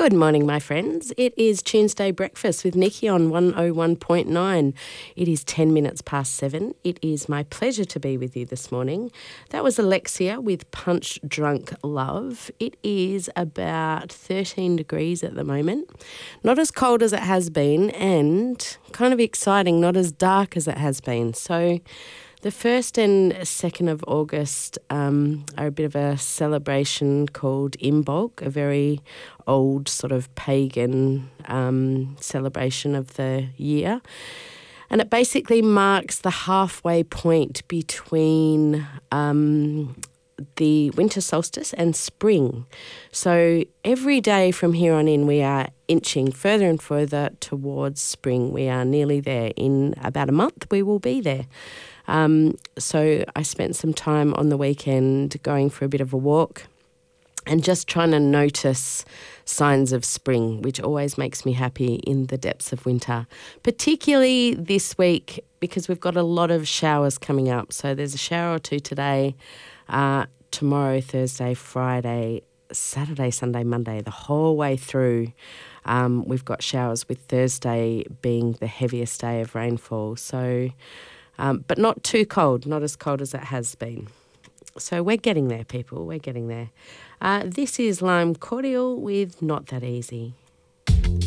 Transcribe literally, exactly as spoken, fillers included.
Good morning, my friends. It is Tuesday Breakfast with Nikki on one oh one point nine. It is ten minutes past seven. It is my pleasure to be with you this morning. That was Alexia with Punch Drunk Love. It is about thirteen degrees at the moment. Not as cold as it has been and kind of exciting, not as dark as it has been. So the first and second of August um, are a bit of a celebration called Imbolc, a very old sort of pagan um, celebration of the year. And it basically marks the halfway point between um, the winter solstice and spring. So every day from here on in, we are inching further and further towards spring. We are nearly there. In about a month, we will be there. Um, so I spent some time on the weekend going for a bit of a walk and just trying to notice signs of spring, which always makes me happy in the depths of winter, particularly this week because we've got a lot of showers coming up. So there's a shower or two today, uh, tomorrow, Thursday, Friday, Saturday, Sunday, Monday, the whole way through. Um, we've got showers with Thursday being the heaviest day of rainfall. So Um, but not too cold, not as cold as it has been. So we're getting there, people, we're getting there. Uh, this is Lime Cordial with Not That Easy.